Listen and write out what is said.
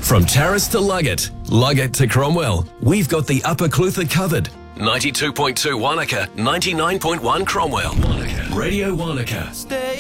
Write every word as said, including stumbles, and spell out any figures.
From Terrace to Luggett, Luggett to Cromwell, we've got the Upper Clutha covered. ninety-two point two Wanaka, ninety-nine point one Cromwell. Wanaka. Radio Wanaka. Stay